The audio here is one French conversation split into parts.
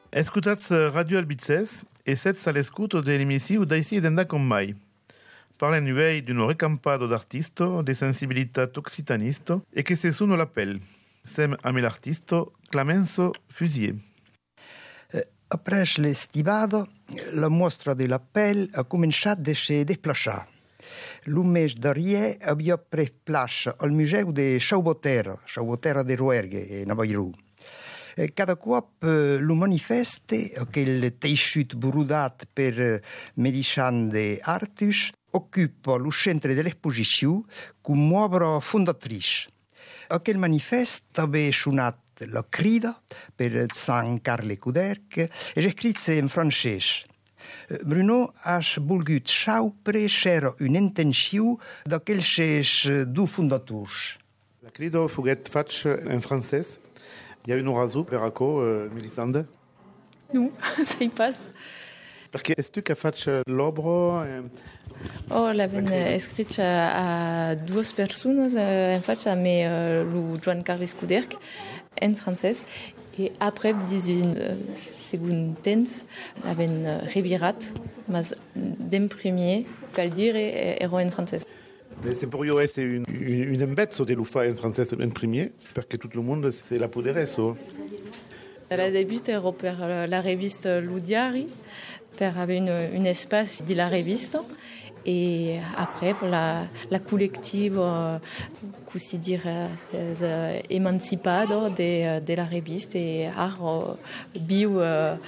Escutatz Radio Albitzès e setz all'escuto dell'emissione d'Aisi ed Enda con mai. Parlen uei d'un recampado d'artisto, de sensibilitat occitanisto e che se sono l'appel. Sem ame l'artisto Clemenceau Fusier. Après l'estivado, la mostra de l'appel a cominciat de se desplaçar. L'un mes darrière havia pres place al museu de Chaubotera de Rouergue, a Bayrou. Cada cop lo manifeste, aquel teixut brodat per Melisande Artus, occupa lo centre de l'exposició com obra fondatrice. Aquel manifest avait sonat la crida per Sant Carle Coderch e escritse in francès. Bruno has volgut saupre c'era un'intenció d'aquells dos fondators. La crido fuget faig en francès. Hi ha un oraso per aco, Melisande? Non, ça y passe. Perché és tu que faig l'obra? Oh, l'avem escrit a dues persones, en faig a mi lo Joan Carles Coderch en francès, i après, dins segon temps, l'avem revirat, mas d'en primer, cal dire, era en francès. Se per io è un embezzo de lo fa in francese in premier, perché tutto il mondo se la podereso. La début era per la revista Lo Diari, per avere un espace di la revista, et après pour la collective, così dire, emancipado de la revista e har biu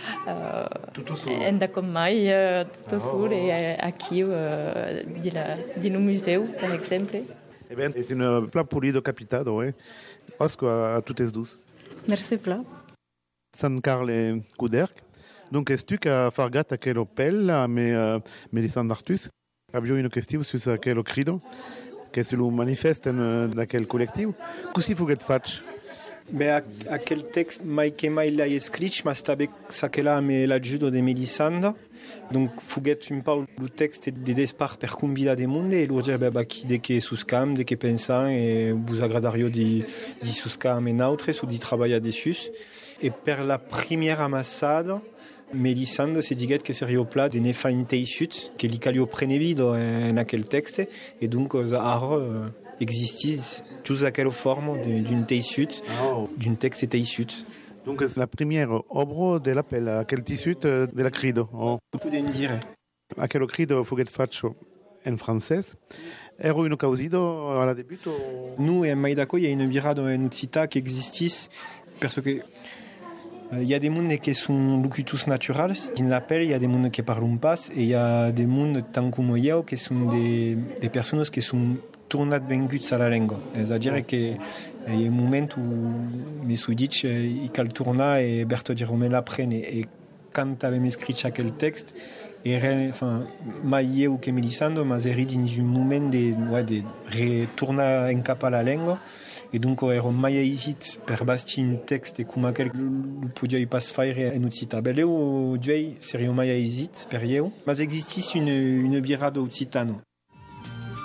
enda com mai tutto sul e aquí di no museu, per exemple. Eh bien, c'est un plat pulido capitado, Osco a toutes douces. Merci plat. Sant Carle Coderch. Donc, est-ce que a fargat aquel opel a Melisande Artus? Abbiamo una questione su aquel crido, che se lo manifestano d'aquel collectiu. Così fuget faig? Aquel text mai che mai l'hai scritto, ma sta s'aquela me l'aggiudo de Melisande. Donc fuget un po' il text de despar per convida de monde e lo dire chi de che suscam, de che pensan e bus agradario di suscam e nautres o di travailla dessus. E per la primiera amassada Melisande se diguet que seria o plat de ne fa in teissut, que li calio prenevido en aquel texte, et donc ar existis tous aquella forma d'un teissut, d'un texte teissut. Donc c'est la première obra de l'appel a quel tissut de la crido. Tu den dire. A quel crido fuget faccio en francès. Ero un causido alla debuto? Nous, en Maïdako, il y a une birada en Utsita qui existis, parce que il y a des mondes qui sont locutus naturals, qui l'appellent, il y a des mondes qui parlent pas, et il y a des mondes tant comme yo qui sont des personnes qui sont tournat venguts à la langue. C'est-à-dire qu'il y a un moment où mes soudites, ils cal tourna et Berto di Romella prennent et quand tu avais écrit chaque texte, et enfin mai ou que Melisande m'a eri dans un moment de retourna en cap à la langue. Et donc ero mai aisit per basti un texte cum aquel lo podiai pas faire en Utsita. Beleu duei serio mai aisit per eu, mas existis une birada occitano.